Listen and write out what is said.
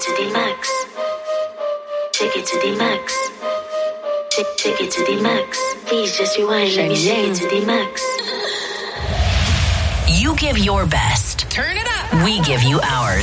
to the max. Take it to the max. Take it to the max. Please just rewind. Let me shake it to the max. You give your best. Turn it up. We give you ours.